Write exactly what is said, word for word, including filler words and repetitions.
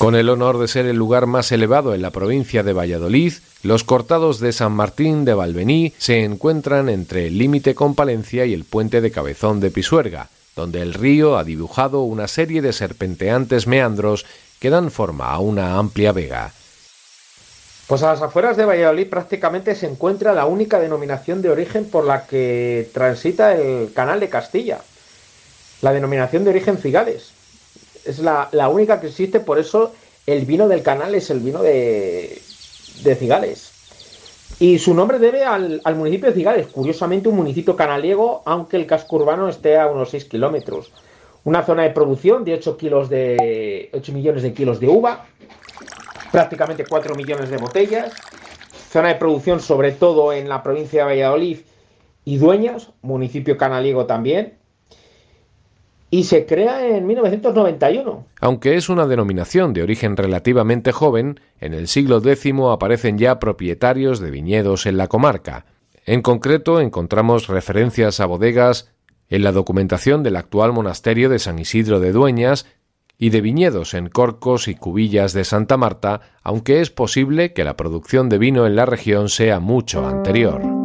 Con el honor de ser el lugar más elevado en la provincia de Valladolid, los cortados de San Martín de Valbení se encuentran entre el límite con Palencia y el puente de Cabezón de Pisuerga, donde el río ha dibujado una serie de serpenteantes meandros que dan forma a una amplia vega. Pues a las afueras de Valladolid prácticamente se encuentra la única denominación de origen por la que transita el Canal de Castilla, la denominación de origen Cigales. Es la, la única que existe, por eso el vino del canal es el vino de, de Cigales. Y su nombre debe al, al municipio de Cigales, curiosamente un municipio canaliego, aunque el casco urbano esté a unos seis kilómetros. Una zona de producción de ocho, kilos de, ocho millones de kilos de uva, prácticamente cuatro millones de botellas. Zona de producción sobre todo en la provincia de Valladolid y Dueñas, municipio canaliego también. Y se crea en mil novecientos noventa y uno. Aunque es una denominación de origen relativamente joven, en el siglo décimo aparecen ya propietarios de viñedos en la comarca. En concreto, encontramos referencias a bodegas en la documentación del actual monasterio de San Isidro de Dueñas y de viñedos en Corcos y Cubillas de Santa Marta, aunque es posible que la producción de vino en la región sea mucho anterior.